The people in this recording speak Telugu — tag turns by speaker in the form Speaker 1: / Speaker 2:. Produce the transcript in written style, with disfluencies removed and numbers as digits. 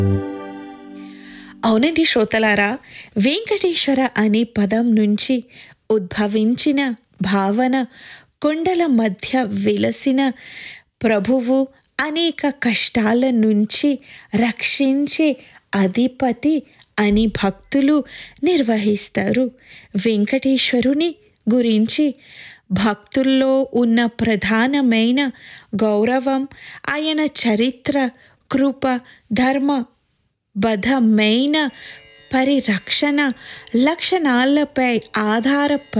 Speaker 1: అవునండి శ్రోతలారా, వెంకటేశ్వర అనే పదం నుంచి ఉద్భవించిన భావన కొండల మధ్య వెలసిన ప్రభువు, అనేక కష్టాల నుంచి రక్షించే అధిపతి అని భక్తులు నిర్వహిస్తారు. వెంకటేశ్వరుని గురించి భక్తుల్లో ఉన్న ప్రధానమైన గౌరవం ఆయన చరిత్ర, కృప, ధర్మ బద్ధమైన పరిరక్షణ లక్షణాలపై ఆధారపడి